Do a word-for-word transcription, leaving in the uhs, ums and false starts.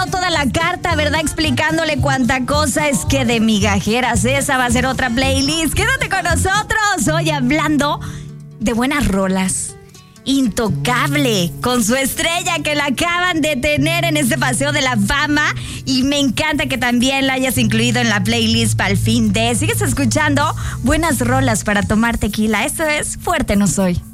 dio toda la carta, ¿verdad? Explicándole cuánta cosa es que de migajeras. Esa va a ser otra playlist. Quédate con nosotros hoy hablando de buenas rolas. Intocable, con su estrella que la acaban de tener en este paseo de la fama, y me encanta que también la hayas incluido en la playlist para el fin de. Sigues escuchando buenas rolas para tomar tequila. Esto es Fuerte No Soy.